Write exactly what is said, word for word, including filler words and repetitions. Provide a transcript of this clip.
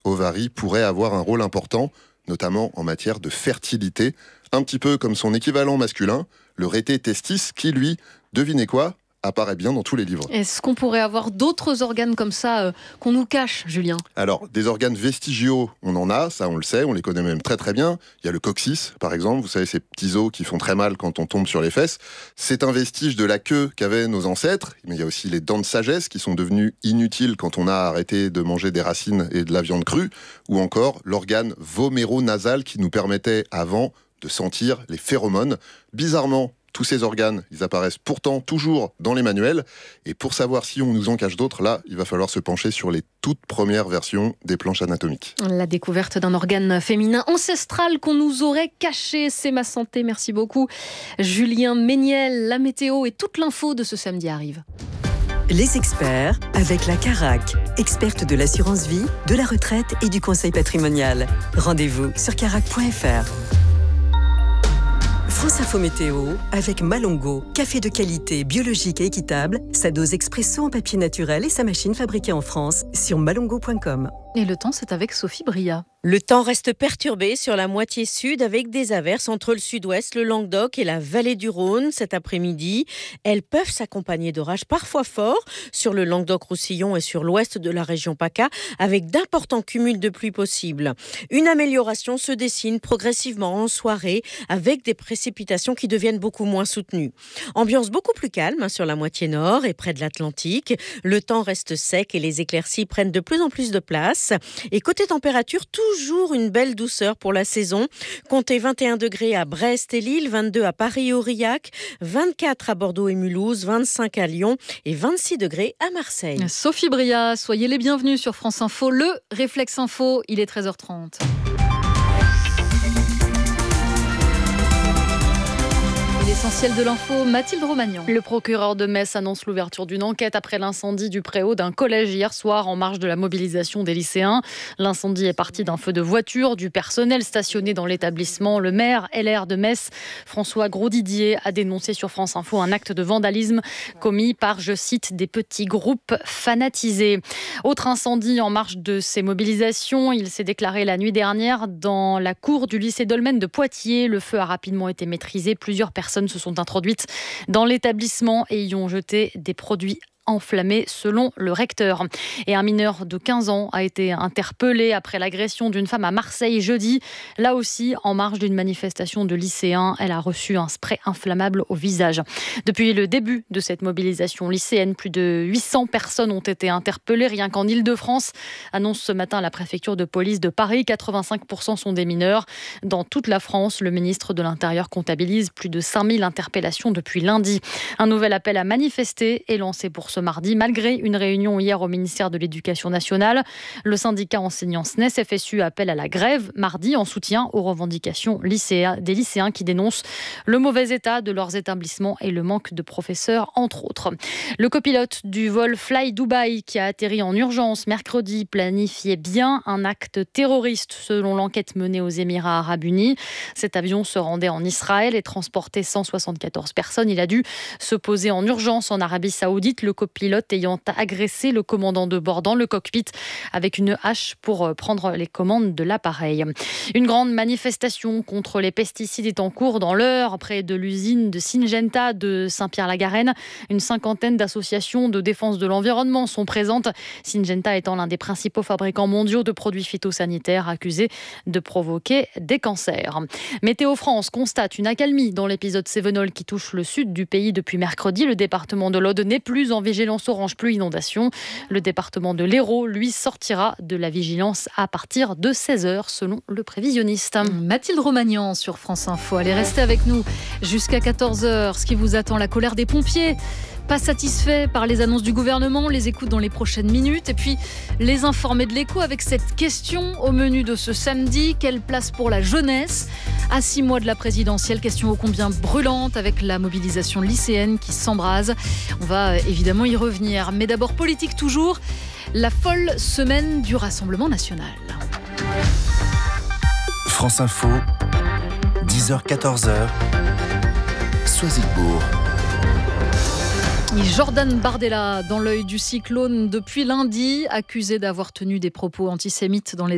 ovaries pourraient avoir un rôle important, notamment en matière de fertilité, un petit peu comme son équivalent masculin, le rété testis, qui lui, devinez quoi, apparaît bien dans tous les livres. Est-ce qu'on pourrait avoir d'autres organes comme ça euh, qu'on nous cache, Julien ? Alors, des organes vestigiaux, on en a, ça on le sait, on les connaît même très très bien. Il y a le coccyx, par exemple, vous savez, ces petits os qui font très mal quand on tombe sur les fesses. C'est un vestige de la queue qu'avaient nos ancêtres, mais il y a aussi les dents de sagesse qui sont devenues inutiles quand on a arrêté de manger des racines et de la viande crue, ou encore l'organe voméro-nasal qui nous permettait avant de sentir les phéromones. Bizarrement, tous ces organes, ils apparaissent pourtant toujours dans les manuels. Et pour savoir si on nous en cache d'autres, là, il va falloir se pencher sur les toutes premières versions des planches anatomiques. La découverte d'un organe féminin ancestral qu'on nous aurait caché, c'est ma santé. Merci beaucoup. Julien Méniel, la météo et toute l'info de ce samedi arrive. Les experts avec la Carac, experte de l'assurance vie, de la retraite et du conseil patrimonial. Rendez-vous sur carac point f r. France Info Météo avec Malongo, café de qualité, biologique et équitable, sa dose expresso en papier naturel et sa machine fabriquée en France sur malongo point com. Et le temps, c'est avec Sophie Bria. Le temps reste perturbé sur la moitié sud avec des averses entre le sud-ouest, le Languedoc et la vallée du Rhône cet après-midi. Elles peuvent s'accompagner d'orages parfois forts sur le Languedoc-Roussillon et sur l'ouest de la région PACA avec d'importants cumuls de pluie possibles. Une amélioration se dessine progressivement en soirée avec des précipitations qui deviennent beaucoup moins soutenues. Ambiance beaucoup plus calme sur la moitié nord et près de l'Atlantique. Le temps reste sec et les éclaircies prennent de plus en plus de place. Et côté température, toujours une belle douceur pour la saison. Comptez vingt et un degrés à Brest et Lille, vingt-deux à Paris et Aurillac, vingt-quatre à Bordeaux et Mulhouse, vingt-cinq à Lyon et vingt-six degrés à Marseille. Sophie Bria, soyez les bienvenus sur France Info. Le Réflexe Info, il est treize heures trente. L'essentiel de l'info, Mathilde Romagnan. Le procureur de Metz annonce l'ouverture d'une enquête après l'incendie du préau d'un collège hier soir en marge de la mobilisation des lycéens. L'incendie est parti d'un feu de voiture, du personnel stationné dans l'établissement. Le maire L R de Metz, François Grosdidier, a dénoncé sur France Info un acte de vandalisme commis par, je cite, des petits groupes fanatisés. Autre incendie en marge de ces mobilisations, il s'est déclaré la nuit dernière dans la cour du lycée Dolmen de Poitiers. Le feu a rapidement été maîtrisé. Plusieurs personnes se sont introduites dans l'établissement et y ont jeté des produits enflammé selon le recteur. Et un mineur de quinze ans a été interpellé après l'agression d'une femme à Marseille jeudi. Là aussi, en marge d'une manifestation de lycéens, elle a reçu un spray inflammable au visage. Depuis le début de cette mobilisation lycéenne, plus de huit cents personnes ont été interpellées rien qu'en Île-de-France, annonce ce matin la préfecture de police de Paris. quatre-vingt-cinq pour cent sont des mineurs. Dans toute la France, le ministre de l'Intérieur comptabilise plus de cinq mille interpellations depuis lundi. Un nouvel appel à manifester est lancé pour ce mardi, malgré une réunion hier au ministère de l'Éducation nationale. Le syndicat enseignant S N E S F S U appelle à la grève mardi en soutien aux revendications lycéens, des lycéens qui dénoncent le mauvais état de leurs établissements et le manque de professeurs, entre autres. Le copilote du vol Fly Dubai qui a atterri en urgence mercredi planifiait bien un acte terroriste selon l'enquête menée aux Émirats arabes unis. Cet avion se rendait en Israël et transportait cent soixante-quatorze personnes. Il a dû se poser en urgence en Arabie Saoudite. Le copilote ayant agressé le commandant de bord dans le cockpit avec une hache pour prendre les commandes de l'appareil. Une grande manifestation contre les pesticides est en cours dans l'Eure, près de l'usine de Syngenta de Saint-Pierre-la-Garenne. Une cinquantaine d'associations de défense de l'environnement sont présentes. Syngenta étant l'un des principaux fabricants mondiaux de produits phytosanitaires accusés de provoquer des cancers. Météo France constate une accalmie dans l'épisode Cévenol qui touche le sud du pays depuis mercredi. Le département de l'Aude n'est plus en vigilance orange pluie inondation. Le département de l'Hérault, lui, sortira de la vigilance à partir de seize heures selon le prévisionniste. Mathilde Romagnan sur France Info. Allez, restez avec nous jusqu'à quatorze heures. Ce qui vous attend, la colère des pompiers. Pas satisfait par les annonces du gouvernement, on les écoute dans les prochaines minutes. Et puis, les informés de l'écho avec cette question au menu de ce samedi. Quelle place pour la jeunesse à six mois de la présidentielle? Question ô combien brûlante avec la mobilisation lycéenne qui s'embrase. On va évidemment y revenir. Mais d'abord, politique toujours. La folle semaine du Rassemblement national. France Info, dix heures quatorze heures, Soisigbourg. Jordan Bardella dans l'œil du cyclone depuis lundi, accusé d'avoir tenu des propos antisémites dans les